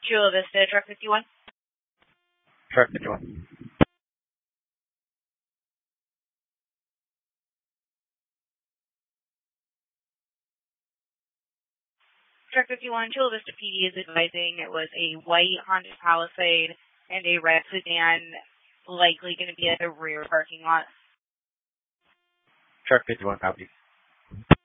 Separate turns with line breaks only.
Chula Vista, truck 51.
Truck 51.
Truck 51, Chula Vista PD is advising it was a white Honda Palisade and a red sedan, likely going to be at the rear parking lot.
Truck 51, copy.